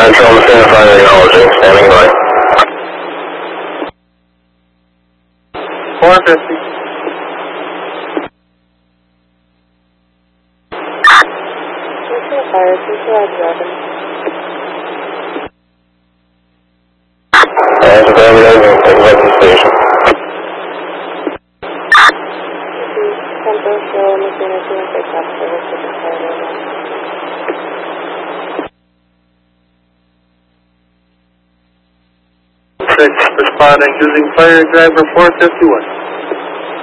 Central, Messina Fire acknowledging, standing by. 450. Messina Fire, Central 11. And available, taking back to the station. Central Show, Messina 216 Top Service, Central Fire 6, responding using fire driver 451.